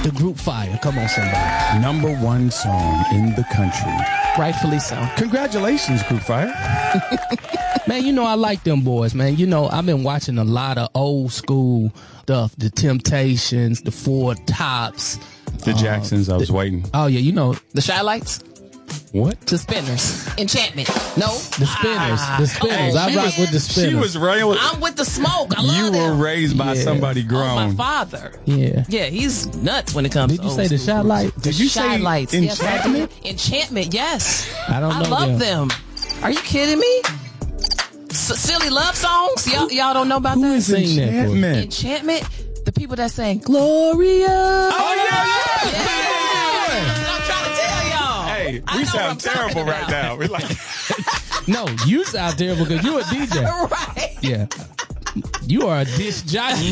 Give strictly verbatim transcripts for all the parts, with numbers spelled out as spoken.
The group Fire. Come on, somebody. Number one song in the country. Rightfully so. Congratulations, Group Fire. Man, you know I like them boys, man. You know, I've been watching a lot of old school stuff. The Temptations, the Four Tops. The Jacksons, uh, I was the, waiting. Oh, yeah, you know. The Shy Lights? What? The Spinners. Enchantment. No. The Spinners. Ah, the Spinners. I rock with the Spinners. She was raised. I'm with the smoke. I love You them. were raised by yeah. somebody grown. Oh, my father. Yeah. Yeah, he's nuts when it comes Did to you old say the school Shy Lights? The Did you Shy say Lights. Enchantment? Yes, Enchantment, yes. I don't know I love them. them. Are you kidding me? S- silly love songs? Y'all, y'all don't know about Who that? is Enchantment? That Enchantment? The people that sang Gloria. Oh, yeah, yeah. yeah. I'm trying to tell y'all. Hey, we sound terrible right now. We're like, no, you sound terrible because you're a D J. Right. Yeah. You are a disc jockey.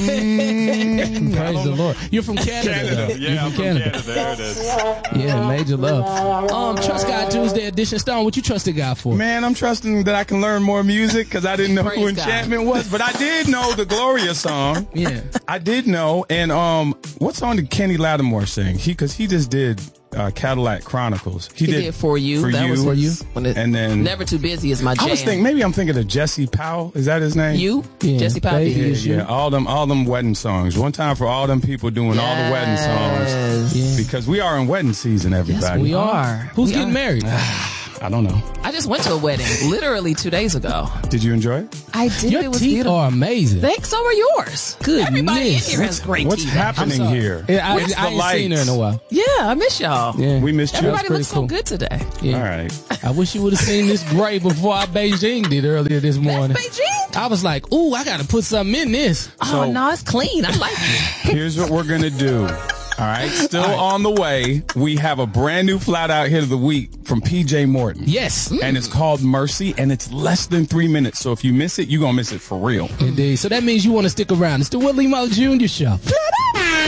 Mm, Praise the Lord. You're from Canada. Canada. Yeah, You're from, from Canada. Canada. There it is. Yeah, major love. Um, Trust God Tuesday edition. Stone, what you trusted God for? Man, I'm trusting that I can learn more music because I didn't know Praise who God. Enchantment was, but I did know the Gloria song. Yeah. I did know. And um, what song did Kenny Lattimore sing? He because he just did uh, Cadillac Chronicles. He, he did, did For You. For that You. Was For You. When it, and then Never Too Busy is my jam. I was thinking maybe I'm thinking of Jesse Powell. Is that his name? You? Yeah, Jesse Powell. baby Yeah, is you. yeah, all them, all them wedding songs. One time for all them people doing Yes. all the wedding songs, Yeah. because we are in wedding season, everybody. Yes, we are. Who's We getting are. married? I don't know. I just went to a wedding literally two days ago. Did you enjoy it? I did. Your it was teeth beautiful. are amazing. Thanks. So are yours. Goodness. Everybody in here has great What's teeth. happening here? Yeah, I, Where's I the ain't seen her in a while. Yeah, I miss y'all. Yeah. We missed you. Everybody That's looks so pretty cool. good today. Yeah. All right. I wish you would have seen this gray before I Beijing did earlier this morning. That's Beijing. I was like, ooh, I got to put something in this. Oh, So- no, it's clean. I like it. Here's what we're gonna do. All right. Still on the way. We have a brand new flat out hit of the week from P J Morton. Yes. And it's called Mercy, and it's less than three minutes. So if you miss it, you're gonna miss it for real. Indeed. So that means you want to stick around. It's the Willie Mo Junior Show. Flat out.